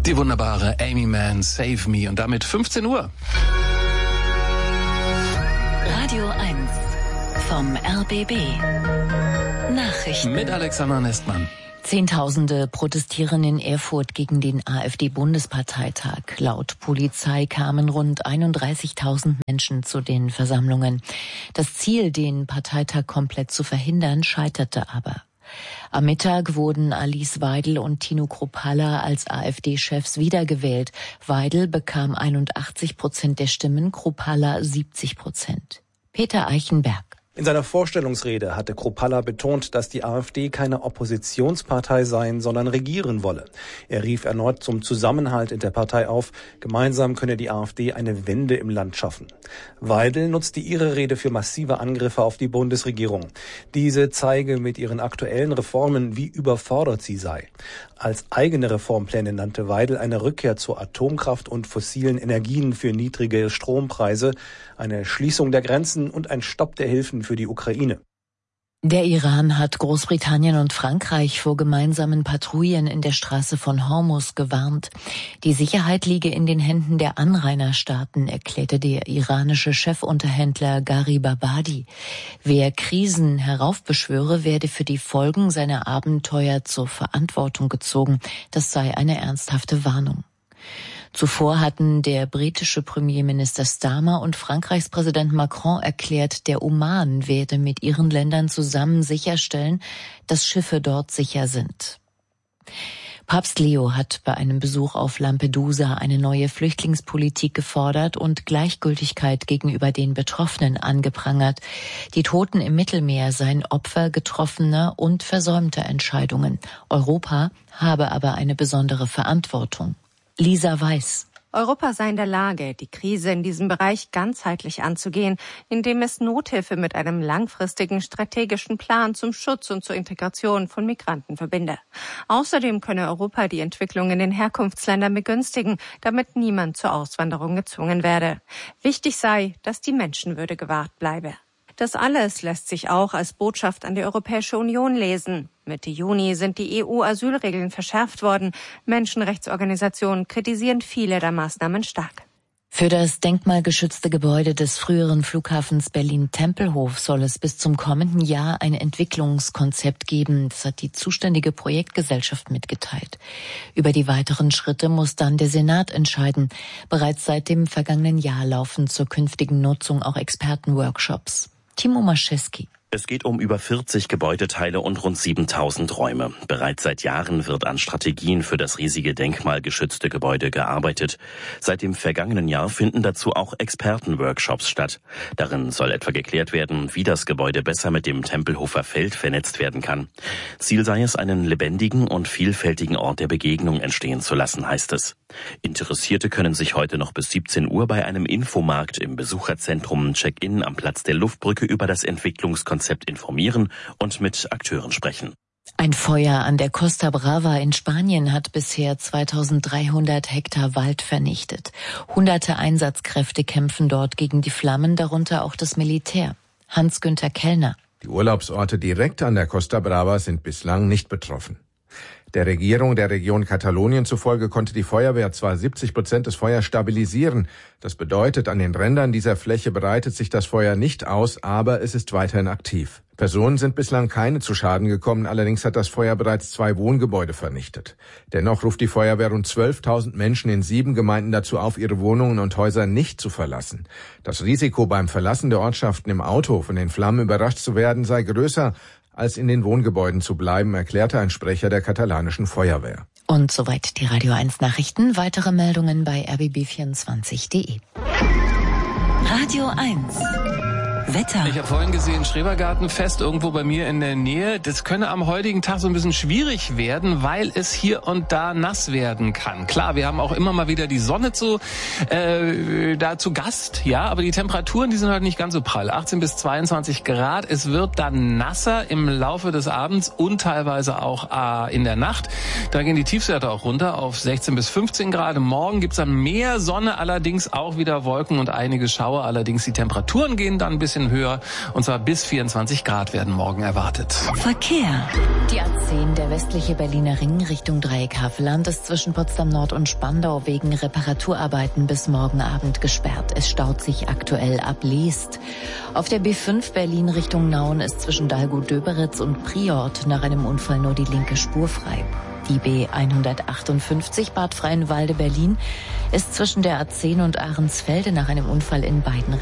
Die wunderbare Amy Mann, Save Me. Und damit 15 Uhr. Radio 1 vom RBB. Nachrichten. Mit Alexander Nestmann. Zehntausende protestieren in Erfurt gegen den AfD-Bundesparteitag. Laut Polizei kamen rund 31.000 Menschen zu den Versammlungen. Das Ziel, den Parteitag komplett zu verhindern, scheiterte aber. Am Mittag wurden Alice Weidel und Tino Kruppalla als AfD-Chefs wiedergewählt. Weidel bekam 81% der Stimmen, Kruppalla 70%. Peter Eichenberg. In seiner Vorstellungsrede hatte Kruppalla betont, dass die AfD keine Oppositionspartei sein, sondern regieren wolle. Er rief erneut zum Zusammenhalt in der Partei auf. Gemeinsam könne die AfD eine Wende im Land schaffen. Weidel nutzte ihre Rede für massive Angriffe auf die Bundesregierung. Diese zeige mit ihren aktuellen Reformen, wie überfordert sie sei. Als eigene Reformpläne nannte Weidel eine Rückkehr zur Atomkraft und fossilen Energien für niedrige Strompreise, eine Schließung der Grenzen und ein Stopp der Hilfen für die Ukraine. Der Iran hat Großbritannien und Frankreich vor gemeinsamen Patrouillen in der Straße von Hormuz gewarnt. Die Sicherheit liege in den Händen der Anrainerstaaten, erklärte der iranische Chefunterhändler Gharib Abadi. Wer Krisen heraufbeschwöre, werde für die Folgen seiner Abenteuer zur Verantwortung gezogen. Das sei eine ernsthafte Warnung. Zuvor hatten der britische Premierminister Starmer und Frankreichs Präsident Macron erklärt, der Oman werde mit ihren Ländern zusammen sicherstellen, dass Schiffe dort sicher sind. Papst Leo hat bei einem Besuch auf Lampedusa eine neue Flüchtlingspolitik gefordert und Gleichgültigkeit gegenüber den Betroffenen angeprangert. Die Toten im Mittelmeer seien Opfer getroffener und versäumter Entscheidungen. Europa habe aber eine besondere Verantwortung. Lisa Weiß. Europa sei in der Lage, die Krise in diesem Bereich ganzheitlich anzugehen, indem es Nothilfe mit einem langfristigen strategischen Plan zum Schutz und zur Integration von Migranten verbinde. Außerdem könne Europa die Entwicklung in den Herkunftsländern begünstigen, damit niemand zur Auswanderung gezwungen werde. Wichtig sei, dass die Menschenwürde gewahrt bleibe. Das alles lässt sich auch als Botschaft an die Europäische Union lesen. Mitte Juni sind die EU-Asylregeln verschärft worden. Menschenrechtsorganisationen kritisieren viele der Maßnahmen stark. Für das denkmalgeschützte Gebäude des früheren Flughafens Berlin-Tempelhof soll es bis zum kommenden Jahr ein Entwicklungskonzept geben. Das hat die zuständige Projektgesellschaft mitgeteilt. Über die weiteren Schritte muss dann der Senat entscheiden. Bereits seit dem vergangenen Jahr laufen zur künftigen Nutzung auch Expertenworkshops. Timo Maschewski. Es geht um über 40 Gebäudeteile und rund 7.000 Räume. Bereits seit Jahren wird an Strategien für das riesige denkmalgeschützte Gebäude gearbeitet. Seit dem vergangenen Jahr finden dazu auch Expertenworkshops statt. Darin soll etwa geklärt werden, wie das Gebäude besser mit dem Tempelhofer Feld vernetzt werden kann. Ziel sei es, einen lebendigen und vielfältigen Ort der Begegnung entstehen zu lassen, heißt es. Interessierte können sich heute noch bis 17 Uhr bei einem Infomarkt im Besucherzentrum Check-in am Platz der Luftbrücke über das Entwicklungskonzept informieren und mit Akteuren sprechen. Ein Feuer an der Costa Brava in Spanien hat bisher 2300 Hektar Wald vernichtet. Hunderte Einsatzkräfte kämpfen dort gegen die Flammen, darunter auch das Militär. Hans-Günther Kellner. Die Urlaubsorte direkt an der Costa Brava sind bislang nicht betroffen. Der Regierung der Region Katalonien zufolge konnte die Feuerwehr zwar 70% des Feuers stabilisieren. Das bedeutet, an den Rändern dieser Fläche breitet sich das Feuer nicht aus, aber es ist weiterhin aktiv. Personen sind bislang keine zu Schaden gekommen, allerdings hat das Feuer bereits 2 Wohngebäude vernichtet. Dennoch ruft die Feuerwehr rund 12.000 Menschen in 7 Gemeinden dazu auf, ihre Wohnungen und Häuser nicht zu verlassen. Das Risiko beim Verlassen der Ortschaften im Auto von den Flammen überrascht zu werden sei größer, als in den Wohngebäuden zu bleiben, erklärte ein Sprecher der katalanischen Feuerwehr. Und soweit die Radio 1 Nachrichten. Weitere Meldungen bei rbb24.de. Radio 1. Wetter. Ich habe vorhin gesehen, Schrebergartenfest irgendwo bei mir in der Nähe. Das könne am heutigen Tag so ein bisschen schwierig werden, weil es hier und da nass werden kann. Klar, wir haben auch immer mal wieder die Sonne da zu Gast, ja, aber die Temperaturen, die sind heute nicht ganz so prall. 18 bis 22 Grad. Es wird dann nasser im Laufe des Abends und teilweise auch in der Nacht. Da gehen die Tiefstwerte auch runter auf 16 bis 15 Grad. Morgen gibt's dann mehr Sonne, allerdings auch wieder Wolken und einige Schauer. Allerdings die Temperaturen gehen dann ein bisschen bisschen höher, und zwar bis 24 Grad werden morgen erwartet. Verkehr. Die A10, der westliche Berliner Ring Richtung Dreieck Havelland, ist zwischen Potsdam Nord und Spandau wegen Reparaturarbeiten bis morgen Abend gesperrt. Es staut sich aktuell ab Leest. Auf der B5 Berlin Richtung Nauen ist zwischen Dahlgut-Döberitz und Priort nach einem Unfall nur die linke Spur frei. Die B158 Bad Freienwalde Berlin ist zwischen der A10 und Ahrensfelde nach einem Unfall in beiden